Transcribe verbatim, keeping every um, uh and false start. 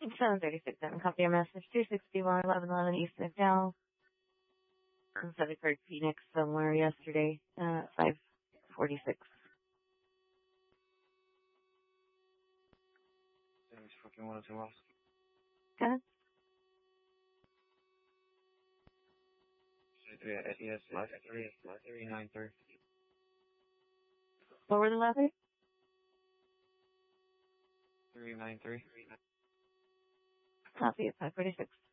seven thirty-six, seven. Copy your message. two sixty-one, eleven eleven East McDowell. Said it heard Phoenix somewhere yesterday, uh, five forty-six. Thanks, fucking one, two, Okay. Yes, last three, three, nine, three. What were the last three? Three, nine, three. Copy, five forty-six.